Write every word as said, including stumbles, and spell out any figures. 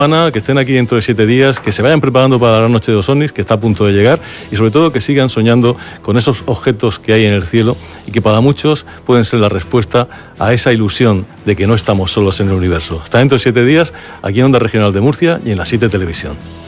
Que estén aquí dentro de siete días, que se vayan preparando para la noche de los ovnis, que está a punto de llegar, y sobre todo que sigan soñando con esos objetos que hay en el cielo y que para muchos pueden ser la respuesta a esa ilusión de que no estamos solos en el universo. Hasta dentro de siete días, aquí en Onda Regional de Murcia y en la siete Televisión.